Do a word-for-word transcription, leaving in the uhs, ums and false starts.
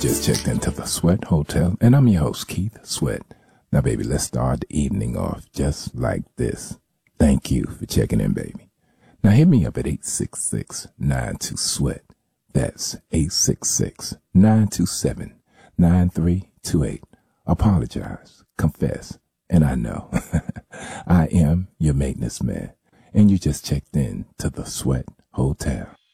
just checked into the Sweat Hotel, and I'm your host, Keith Sweat. Now, baby, let's start the evening off just like this. Thank you for checking in, baby. Now, hit me up at eight six six, nine two, SWEAT. That's eight six six, nine two seven, nine three two eight. Apologize, confess, and I know I am your maintenance man, and you just checked in to the Sweat Hotel.